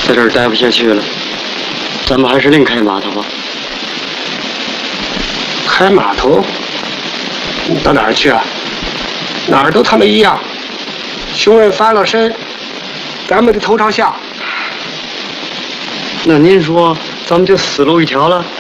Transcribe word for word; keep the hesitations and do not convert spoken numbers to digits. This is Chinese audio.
在这儿待不下去了，咱们还是另开码头吧。 开码头？到哪儿去啊？哪儿都他妈一样。熊人翻了身，咱们得头朝下。 那您说，咱们就死路一条了？